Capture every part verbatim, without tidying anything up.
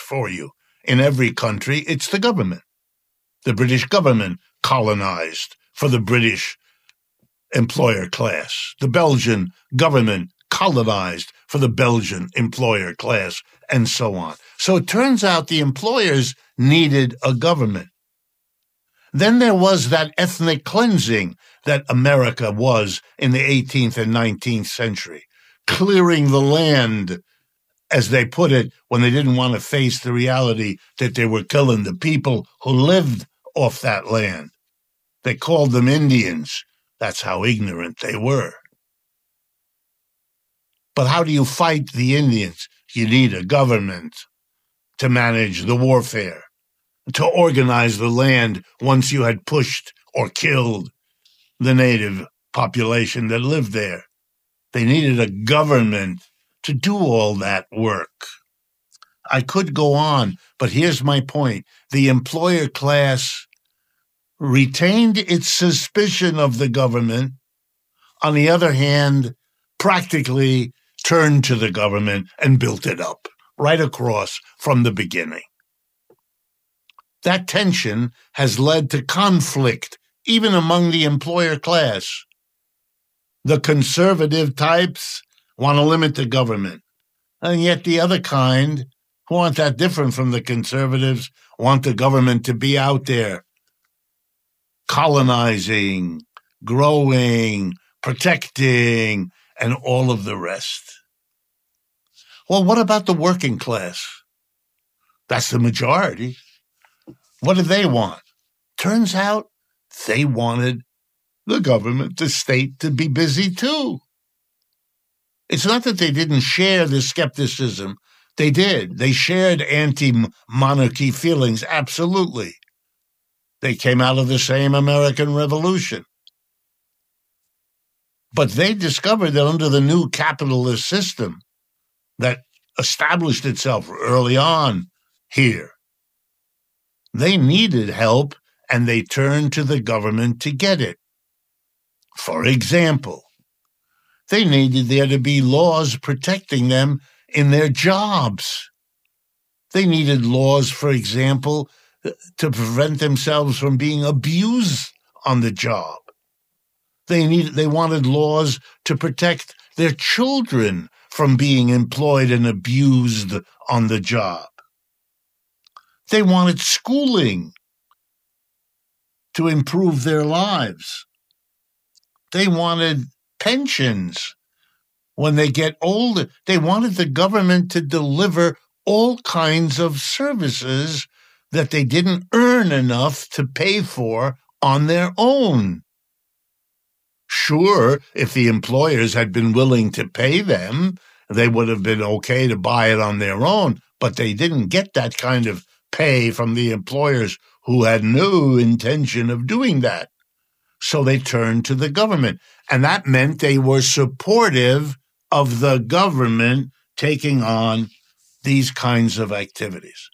for you. In every country, it's the government. The British government colonized for the British employer class. The Belgian government colonized for the Belgian employer class, and so on. So it turns out the employers needed a government. Then there was that ethnic cleansing that America was in the eighteenth and nineteenth century, clearing the land, as they put it, when they didn't want to face the reality that they were killing the people who lived off that land. They called them Indians. That's how ignorant they were. But how do you fight the Indians? You need a government to manage the warfare, to organize the land once you had pushed or killed the native population that lived there. They needed a government to do all that work. I could go on, but here's my point. The employer class retained its suspicion of the government. On the other hand, practically turned to the government and built it up right across from the beginning. That tension has led to conflict, even among the employer class. The conservative types want to limit the government, and yet the other kind, who aren't that different from the conservatives, want the government to be out there, colonizing, growing, protecting, and all of the rest. Well, what about the working class? That's the majority. What do they want? Turns out they wanted the government, the state, to be busy too. It's not that they didn't share the skepticism. They did. They shared anti-monarchy feelings, absolutely. They came out of the same American Revolution. But they discovered that under the new capitalist system that established itself early on here, they needed help, and they turned to the government to get it. For example, they needed there to be laws protecting them in their jobs. They needed laws, for example, to prevent themselves from being abused on the job. They needed, they wanted laws to protect their children from being employed and abused on the job. They wanted schooling to improve their lives. They wanted pensions when they get older. They wanted the government to deliver all kinds of services that they didn't earn enough to pay for on their own. Sure, if the employers had been willing to pay them, they would have been okay to buy it on their own, but they didn't get that kind of pay from the employers who had no intention of doing that. So they turned to the government, and that meant they were supportive of the government taking on these kinds of activities.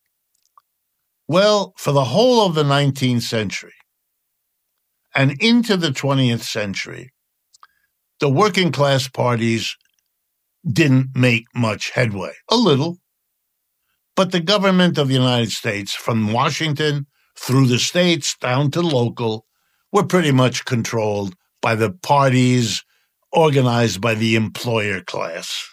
Well, for the whole of the nineteenth century and into the twentieth century, the working class parties didn't make much headway, a little. But the government of the United States, from Washington through the states down to local, were pretty much controlled by the parties organized by the employer class,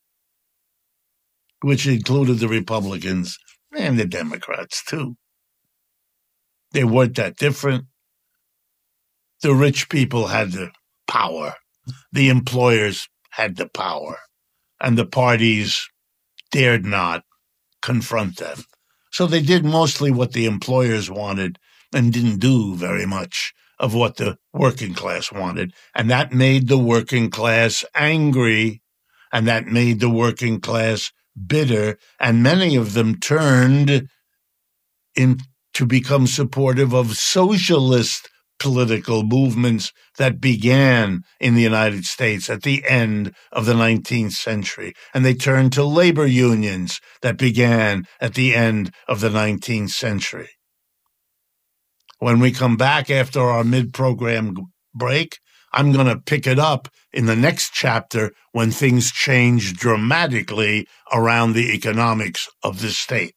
which included the Republicans and the Democrats, too. They weren't that different. The rich people had the power. The employers had the power. And the parties dared not confront them. So they did mostly what the employers wanted and didn't do very much of what the working class wanted. And that made the working class angry, and that made the working class bitter, and many of them turned in to become supportive of socialist political movements that began in the United States at the end of the nineteenth century. And they turned to labor unions that began at the end of the nineteenth century. When we come back after our mid-program break, I'm going to pick it up in the next chapter when things change dramatically around the economics of the state.